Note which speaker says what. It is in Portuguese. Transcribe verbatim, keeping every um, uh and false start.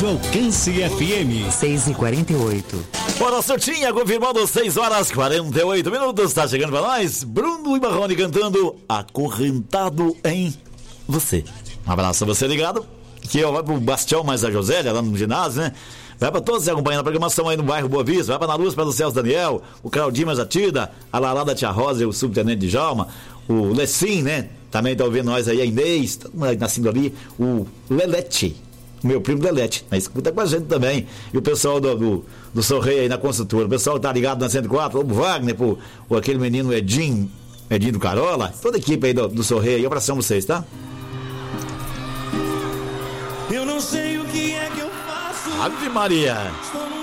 Speaker 1: Rádio Alcance F M.
Speaker 2: seis e quarenta e oito.
Speaker 3: Bora, certinha, confirmando seis horas e quarenta e oito minutos. Tá chegando pra nós Bruno e Marrone cantando Acorrentado em Você. Um abraço a você ligado, que eu vou pro Bastião mais a Josélia, lá no ginásio, né? Vai pra todos acompanhando a programação aí no bairro Boa Vista. Vai pra Na Luz, para o Celso Daniel, o Claudinho mais a Tida, a Lalá da Tia Rosa e o subtenente Djalma, o Lecim, né? Também tá ouvindo nós aí, a Inês, todo mundo nascendo ali, o Lelete, o meu primo Lelete, na escuta com a gente também. E o pessoal do, do, do Sorreio aí na construtora, o pessoal que tá ligado na cento e quatro, o Wagner, pro, o aquele menino Edinho, Edinho do Carola, toda a equipe aí do, do Sorreio aí, abração pra vocês, tá?
Speaker 4: Eu não sei o que é que eu faço.
Speaker 3: Ave Maria!
Speaker 4: Estou num